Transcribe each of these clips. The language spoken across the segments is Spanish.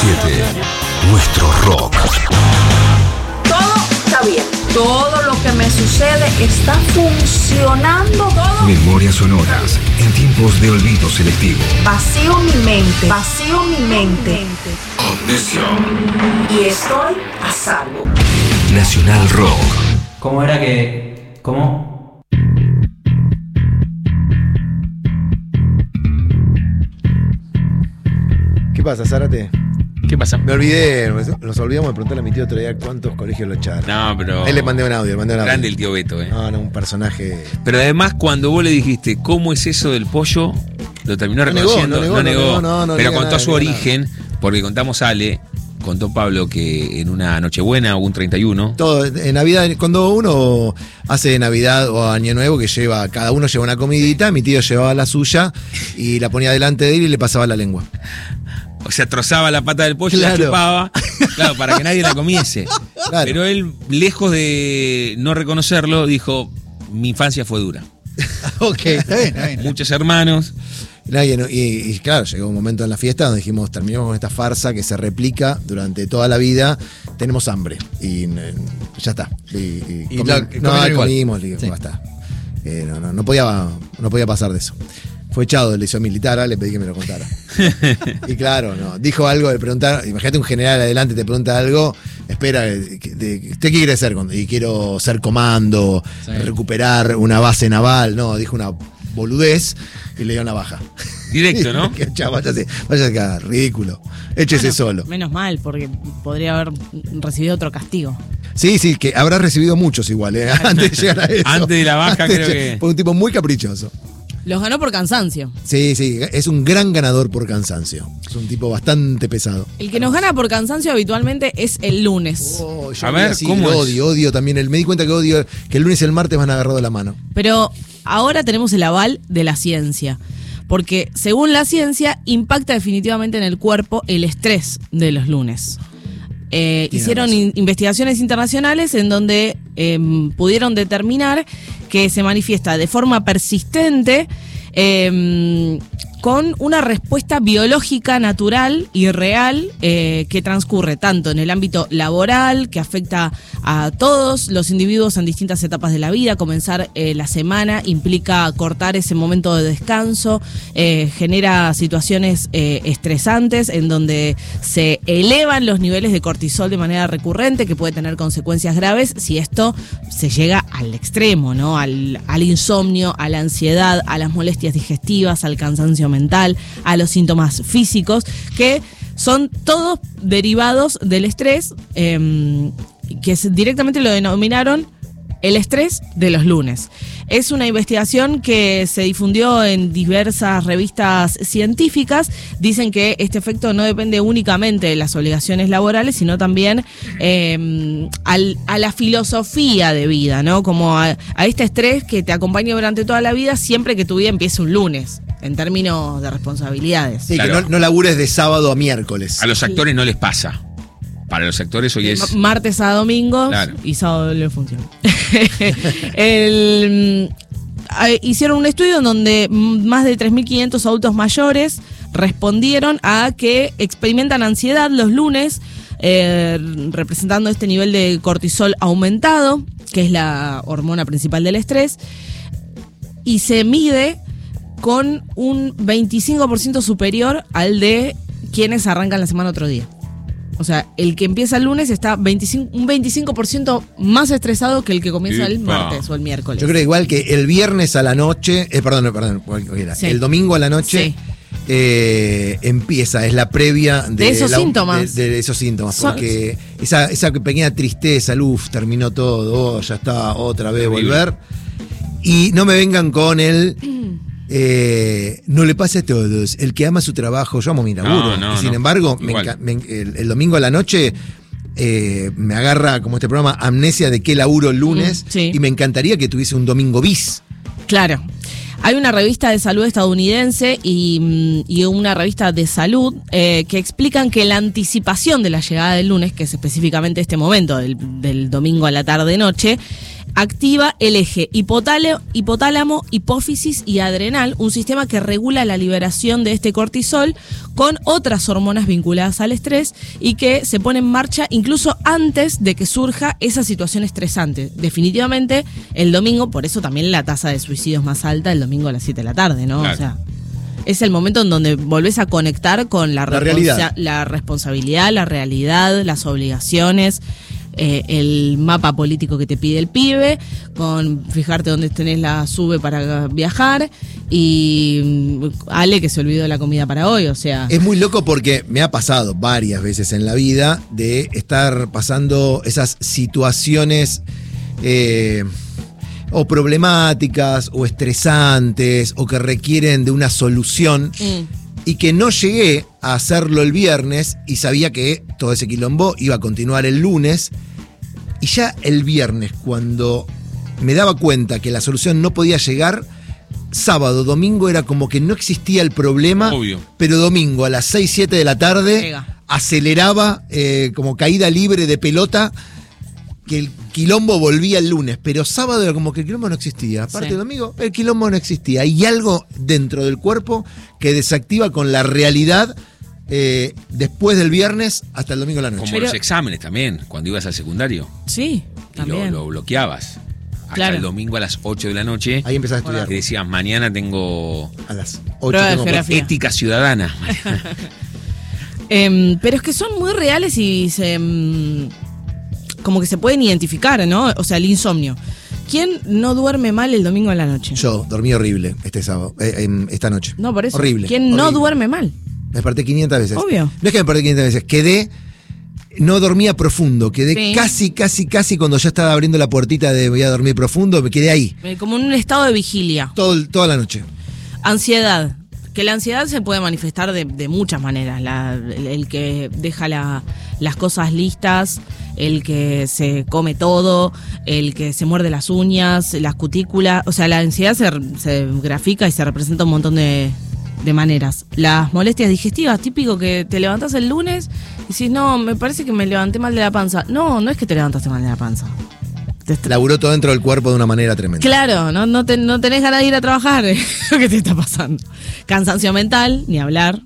937, nuestro rock. Todo está bien. Todo lo que me sucede está funcionando. Todo. Memorias sonoras en tiempos de olvido selectivo. Vacío mi mente. Vacío mi mente. Amnesia. Y estoy a salvo. Nacional Rock. ¿Cómo era que...? ¿Cómo? ¿Qué pasa, Zárate? ¿Qué pasa? Me olvidé, nos olvidamos de preguntarle a mi tío otro día cuántos colegios lo echaron. No, pero... Ahí le mandé un audio, Grande el tío Beto, No, un personaje... Pero además, cuando vos le dijiste cómo es eso del pollo, lo terminó reconociendo. No negó, pero contó su origen, porque contamos contó Pablo que en una Nochebuena o un 31... Todo, en Navidad, cuando uno hace Navidad o Año Nuevo, que cada uno lleva una comidita, mi tío llevaba la suya y la ponía delante de él y le pasaba la lengua. O sea, trozaba la pata del pollo y Claro. la chupaba, claro, para que nadie la comiese. Claro. Pero él, lejos de no reconocerlo, dijo, mi infancia fue dura. Ok, está bien. Muchos hermanos. Y claro, llegó un momento en la fiesta donde dijimos, terminemos con esta farsa que se replica durante toda la vida, tenemos hambre. Y ya está. Comimos, Sí. basta. No podía pasar de eso. Fue echado del liceo militar, le pedí que me lo contara. Y claro, dijo algo de preguntar, imagínate un general adelante te pregunta algo, espera, ¿usted qué quiere ser? Y quiero ser comando, recuperar una base naval, dijo una boludez y le dio una baja. Directo, ¿no? Vaya acá, ridículo. Échese solo. Menos mal, porque podría haber recibido otro castigo. Sí, que habrá recibido muchos igual, antes de llegar a eso. Antes de la baja, creo que... Fue un tipo muy caprichoso. Los ganó por cansancio. Sí, es un gran ganador por cansancio. Es un tipo bastante pesado. El que nos gana por cansancio habitualmente es el lunes. A ver, ¿cómo es? Odio también. Me di cuenta que odio que el lunes y el martes van agarrados de la mano. Pero ahora tenemos el aval de la ciencia. Porque según la ciencia, impacta definitivamente en el cuerpo el estrés de los lunes. Hicieron investigaciones internacionales en donde pudieron determinar que se manifiesta de forma persistente con una respuesta biológica natural y real que transcurre tanto en el ámbito laboral, que afecta a todos los individuos en distintas etapas de la vida. Comenzar la semana implica cortar ese momento de descanso, genera situaciones estresantes en donde se elevan los niveles de cortisol de manera recurrente, que puede tener consecuencias graves si esto se llega al extremo, ¿no? Al insomnio, a la ansiedad, a las molestias digestivas, al cansancio mental, a los síntomas físicos, que son todos derivados del estrés, que directamente lo denominaron el estrés de los lunes. Es una investigación que se difundió en diversas revistas científicas. Dicen que este efecto no depende únicamente de las obligaciones laborales, sino también a la filosofía de vida, ¿no? Como a este estrés que te acompaña durante toda la vida, siempre que tu vida empiece un lunes, en términos de responsabilidades. Sí, Claro. que no labures de sábado a miércoles. A los actores no les pasa. Para los actores hoy es... Martes a domingo, Claro. y sábado le funciona. Hicieron un estudio en donde más de 3.500 adultos mayores respondieron a que experimentan ansiedad los lunes, representando este nivel de cortisol aumentado, que es la hormona principal del estrés, y se mide con un 25% superior al de quienes arrancan la semana otro día. O sea, el que empieza el lunes está un 25% más estresado que el que comienza el martes o el miércoles. Yo creo igual que el viernes a la noche, Sí. el domingo a la noche empieza, es la previa de esos síntomas. De esos síntomas, porque esa pequeña tristeza, terminó todo, ya está, otra vez volver. Y no me vengan con el... no le pasa a todos. El que ama su trabajo, yo amo mi laburo. No, sin embargo, el domingo a la noche me agarra, como este programa, amnesia de qué laburo el lunes. Sí. Y me encantaría que tuviese un domingo bis. Claro. Hay una revista de salud estadounidense y una revista de salud que explican que la anticipación de la llegada del lunes, que es específicamente este momento del domingo a la tarde-noche, activa el eje hipotálamo, hipófisis y adrenal, un sistema que regula la liberación de este cortisol con otras hormonas vinculadas al estrés y que se pone en marcha incluso antes de que surja esa situación estresante. Definitivamente el domingo, por eso también la tasa de suicidios más alta el domingo a las 7 de la tarde, ¿no? Claro. O sea, es el momento en donde volvés a conectar con la realidad. La responsabilidad, la realidad, las obligaciones, el mapa político que te pide el pibe, con fijarte dónde tenés la sube para viajar y Ale que se olvidó de la comida para hoy, o sea... Es muy loco porque me ha pasado varias veces en la vida de estar pasando esas situaciones o problemáticas o estresantes o que requieren de una solución y que no llegué a hacerlo el viernes y sabía que todo ese quilombo iba a continuar el lunes y ya el viernes cuando me daba cuenta que la solución no podía llegar, sábado, domingo era como que no existía el problema, Obvio. pero domingo a las 6, 7 de la tarde Llega. aceleraba como caída libre de pelota, que el quilombo volvía el lunes, pero sábado era como que el quilombo no existía. Aparte Sí. domingo, el quilombo no existía. Hay algo dentro del cuerpo que desactiva con la realidad después del viernes hasta el domingo de la noche. Como los exámenes también, cuando ibas al secundario. Sí, Y también. lo bloqueas. Hasta Claro. el domingo a las 8 de la noche. Ahí empezás a estudiar. Y decías, mañana tengo A las 8 Prueba de tengo geografía. ética ciudadana. Pero es que son muy reales y como que se pueden identificar, ¿no? O sea, el insomnio. ¿Quién no duerme mal el domingo en la noche? Yo dormí horrible este sábado, esta noche. No, por eso. Horrible. ¿Quién no horrible. duerme mal? Me desperté 500 veces. Obvio. No es que me desperté 500 veces, no dormía profundo, quedé Sí. casi cuando ya estaba abriendo la puertita de voy a dormir profundo, me quedé ahí, Como en un estado de vigilia. toda la noche. Ansiedad. Que la ansiedad se puede manifestar de muchas maneras. El que deja las cosas listas, el que se come todo, el que se muerde las uñas, las cutículas. O sea, la ansiedad se grafica y se representa un montón de maneras. Las molestias digestivas, típico que te levantás el lunes y decís, no, me parece que me levanté mal de la panza. No, no es que te levantaste mal de la panza. Laburó todo dentro del cuerpo de una manera tremenda. Claro, no tenés ganas de ir a trabajar, lo que te está pasando. Cansancio mental, ni hablar.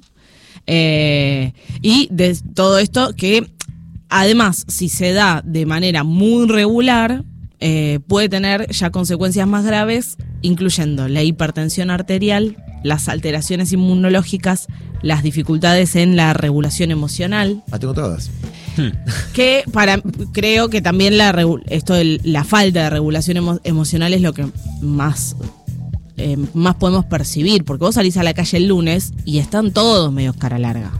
Y de todo esto que, además, si se da de manera muy regular, puede tener ya consecuencias más graves, incluyendo la hipertensión arterial, las alteraciones inmunológicas, las dificultades en la regulación emocional. Tengo todas. Que creo que también la falta de regulación emocional es lo que más podemos percibir, porque vos salís a la calle el lunes y están todos medios cara larga.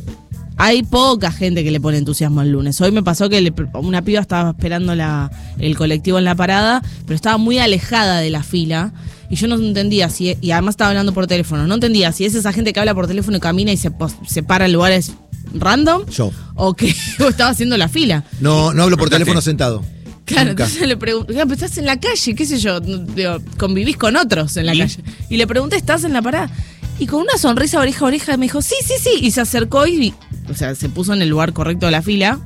Hay poca gente que le pone entusiasmo el lunes. Hoy me pasó que una piba estaba esperando el colectivo en la parada, pero estaba muy alejada de la fila. Y yo no entendía y además estaba hablando por teléfono, no entendía si es esa gente que habla por teléfono y camina y se para en lugares random. Yo. O que estaba haciendo la fila. No hablo por Cortaste. teléfono sentado. Claro, Nunca. entonces le pregunté, pero estás en la calle, qué sé yo, digo, convivís con otros en la ¿Y? calle. Y le pregunté, ¿estás en la parada? Y con una sonrisa oreja a oreja me dijo, sí. Y se acercó o sea, se puso en el lugar correcto de la fila.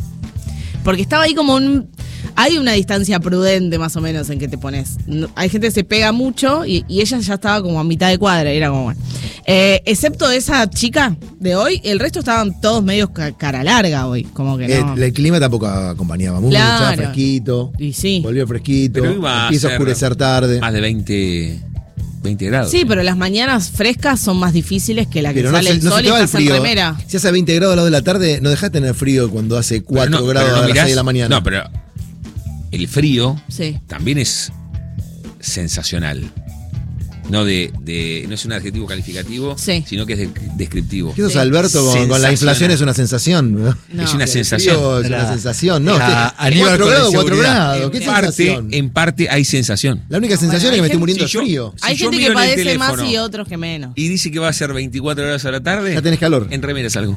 Porque estaba ahí como hay una distancia prudente más o menos en que te pones. Hay gente que se pega mucho y ella ya estaba como a mitad de cuadra. Y era como, bueno. Excepto esa chica de hoy, el resto estaban todos medio cara larga hoy. Como que no. El clima tampoco acompañaba mucho, Claro. estaba fresquito. Y sí. Volvió fresquito. Pero iba a Empieza a ser oscurecer tarde. Más de 20 grados. Sí, pero las mañanas frescas son más difíciles que la que Pero no sale se, el no sol se y te va el estás en frío. remera. Si hace 20 grados a las 2 de la tarde, no dejás de tener frío cuando hace 4 Pero grados pero a las mirás- 6 de la mañana. No, pero el frío Sí. también es sensacional. No no es un adjetivo calificativo, Sí. sino que es descriptivo. ¿Qué sos, Sí. Sensacional. Con la inflación es una sensación? ¿no? No. Es una El sensación. frío es una La- sensación, ¿no? la- Aníbal 4 con grados, 4 inseguridad. grados. ¿Qué sensación? En parte hay sensación. La única sensación es que me estoy muriendo de si yo- frío. Hay Si yo gente miro que en el padece más teléfono y otros que menos. Y dice que va a ser 24 horas a la tarde. Ya tenés calor. En remera salgo.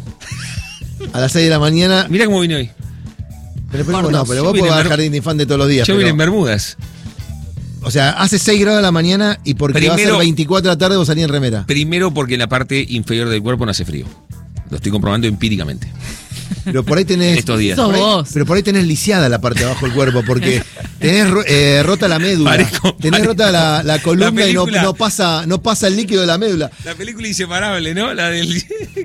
A las 6 de la mañana. Mira cómo vine hoy. Pero Gordos. no, pero Yo vos vine podés en al jardín de infante todos los días. Yo pero- vine en Bermudas. O sea, hace 6 grados de la mañana y porque va a ser Primero- 24 de la tarde vos salís en remera. Primero porque en la parte inferior del cuerpo no hace frío. Lo estoy comprobando empíricamente. Pero por ahí tenés. Estos días. Sos por ahí- vos. Pero por ahí tenés lisiada la parte de abajo del cuerpo porque Tenés rota la médula. Tenés rota la columna y película. no pasa el líquido de la médula. La película Inseparable, ¿no? La del